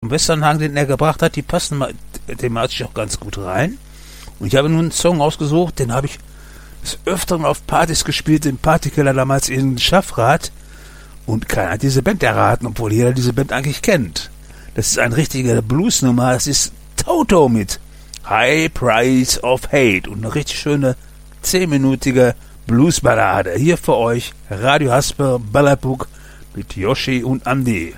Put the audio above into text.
Westernhagen, den er gebracht hat, die passen thematisch auch ganz gut rein. Und ich habe nun einen Song ausgesucht, den habe ich des Öfteren auf Partys gespielt, im Partykeller damals in Schaffrath. Und keiner hat diese Band erraten, obwohl jeder diese Band eigentlich kennt. Das ist eine richtige Bluesnummer, das ist Toto mit High Price of Hate und eine richtig schöne 10-minütige Bluesballade. Hier für euch Radio Hasper Ballerbuck mit Yoshi und Andi.